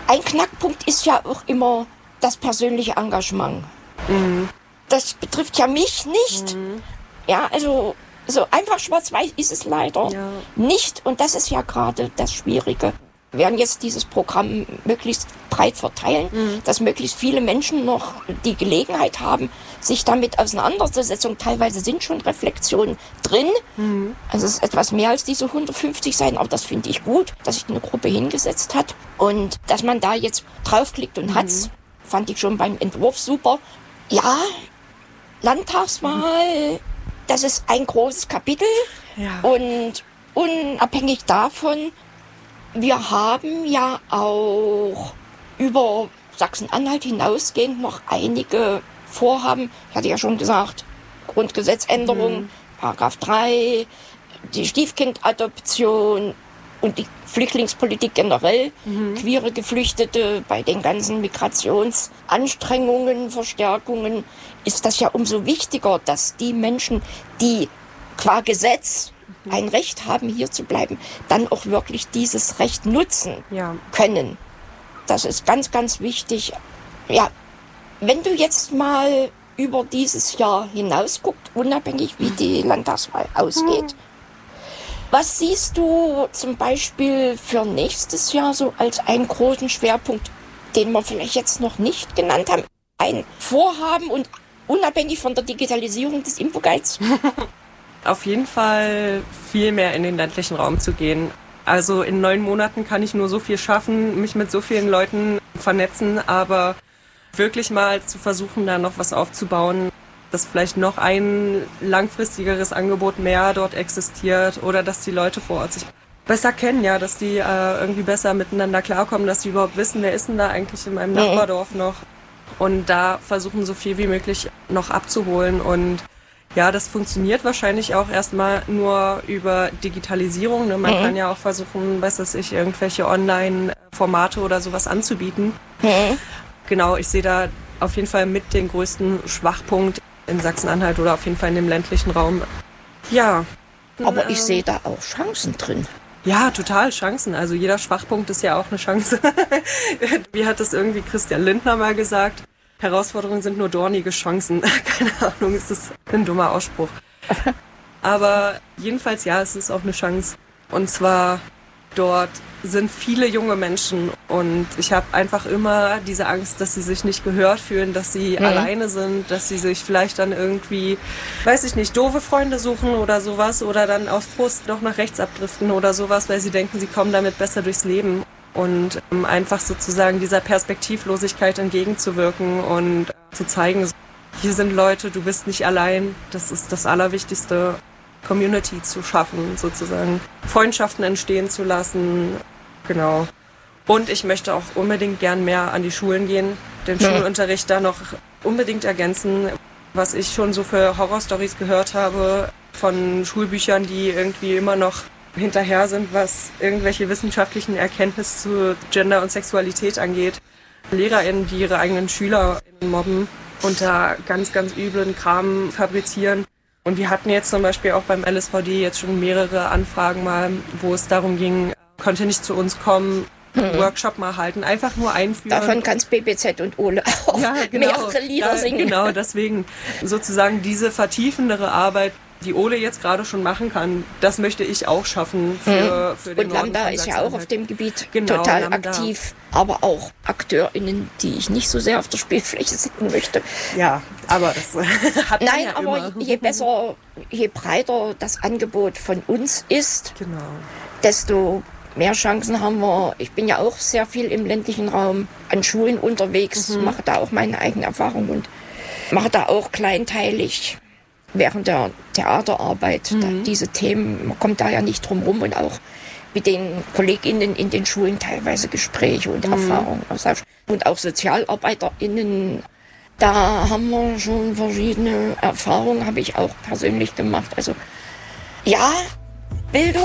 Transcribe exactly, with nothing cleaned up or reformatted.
ein Knackpunkt ist ja auch immer das persönliche Engagement. Mhm. Das betrifft ja mich nicht. Mhm. Ja, also so einfach schwarz-weiß ist es leider ja. nicht. Und das ist ja gerade das Schwierige. Wir werden jetzt dieses Programm möglichst breit verteilen, mhm. dass möglichst viele Menschen noch die Gelegenheit haben, sich damit auseinanderzusetzen. Und teilweise sind schon Reflexionen drin. Mhm. Also es ist etwas mehr als diese hundertfünfzig Seiten, aber das finde ich gut, dass sich eine Gruppe hingesetzt hat. Und dass man da jetzt draufklickt und mhm. hat's, fand ich schon beim Entwurf super. Ja, Landtagswahl, mhm. das ist ein großes Kapitel. Ja. Und unabhängig davon, wir haben ja auch über Sachsen-Anhalt hinausgehend noch einige Vorhaben. Ich hatte ja schon gesagt, Grundgesetzänderung, mhm. Paragraph drei, die Stiefkindadoption und die Flüchtlingspolitik generell, mhm. queere Geflüchtete, bei den ganzen Migrationsanstrengungen, Verstärkungen, ist das ja umso wichtiger, dass die Menschen, die qua Gesetz ein Recht haben, hier zu bleiben, dann auch wirklich dieses Recht nutzen ja. können. Das ist ganz, ganz wichtig. Ja, wenn du jetzt mal über dieses Jahr hinaus guckst, unabhängig wie die Landtagswahl ausgeht, hm. was siehst du zum Beispiel für nächstes Jahr so als einen großen Schwerpunkt, den wir vielleicht jetzt noch nicht genannt haben? Ein Vorhaben und unabhängig von der Digitalisierung des Infoguides? Auf jeden Fall viel mehr in den ländlichen Raum zu gehen. Also in neun Monaten kann ich nur so viel schaffen, mich mit so vielen Leuten vernetzen, aber wirklich mal zu versuchen, da noch was aufzubauen, dass vielleicht noch ein langfristigeres Angebot mehr dort existiert oder dass die Leute vor Ort sich besser kennen, ja, dass die äh, irgendwie besser miteinander klarkommen, dass die überhaupt wissen, wer ist denn da eigentlich in meinem mhm. Nachbardorf noch, und da versuchen, so viel wie möglich noch abzuholen. Und ja, das funktioniert wahrscheinlich auch erstmal nur über Digitalisierung. Ne? Man mhm. kann ja auch versuchen, was weiß ich, irgendwelche Online-Formate oder sowas anzubieten. Mhm. Genau, ich sehe da auf jeden Fall mit den größten Schwachpunkt in Sachsen-Anhalt oder auf jeden Fall in dem ländlichen Raum. Ja. Aber äh, ich sehe da auch Chancen drin. Ja, total Chancen. Also jeder Schwachpunkt ist ja auch eine Chance. Wie hat das irgendwie Christian Lindner mal gesagt? Herausforderungen sind nur dornige Chancen. Keine Ahnung, ist das ein dummer Ausspruch. Aber jedenfalls, ja, es ist auch eine Chance. Und zwar, dort sind viele junge Menschen und ich habe einfach immer diese Angst, dass sie sich nicht gehört fühlen, dass sie mhm. alleine sind, dass sie sich vielleicht dann irgendwie, weiß ich nicht, doofe Freunde suchen oder sowas oder dann aus Frust noch nach rechts abdriften oder sowas, weil sie denken, sie kommen damit besser durchs Leben. Und ähm, einfach sozusagen dieser Perspektivlosigkeit entgegenzuwirken und äh, zu zeigen, hier sind Leute, du bist nicht allein. Das ist das Allerwichtigste, Community zu schaffen, sozusagen Freundschaften entstehen zu lassen. Genau. Und ich möchte auch unbedingt gern mehr an die Schulen gehen, den ja. Schulunterricht da noch unbedingt ergänzen. Was ich schon so für Horrorstories gehört habe von Schulbüchern, die irgendwie immer noch hinterher sind, was irgendwelche wissenschaftlichen Erkenntnisse zu Gender und Sexualität angeht. LehrerInnen, die ihre eigenen SchülerInnen mobben und da ganz, ganz üblen Kram fabrizieren. Und wir hatten jetzt zum Beispiel auch beim L S V D jetzt schon mehrere Anfragen mal, wo es darum ging, konnte nicht zu uns kommen, einen mhm. Workshop mal halten, einfach nur einführen. Davon kann's B B Z und Ole auch ja, genau, mehrere Lieder da, singen. Genau, deswegen sozusagen diese vertiefendere Arbeit, die Ole jetzt gerade schon machen kann, das möchte ich auch schaffen für, für den Und Lambda ist ja auch auf dem Gebiet genau, total Lambda. aktiv, aber auch AkteurInnen, die ich nicht so sehr auf der Spielfläche sehen möchte. Ja, aber das hat man Nein, ja aber immer. je besser, je breiter das Angebot von uns ist, genau. desto mehr Chancen haben wir. Ich bin ja auch sehr viel im ländlichen Raum an Schulen unterwegs, mhm. mache da auch meine eigene Erfahrung und mache da auch kleinteilig während der Theaterarbeit mhm. da diese Themen, man kommt da ja nicht drum rum, und auch mit den KollegInnen in den Schulen teilweise Gespräche und mhm. Erfahrungen. Und auch SozialarbeiterInnen, da haben wir schon verschiedene Erfahrungen, habe ich auch persönlich gemacht. Also ja, Bildung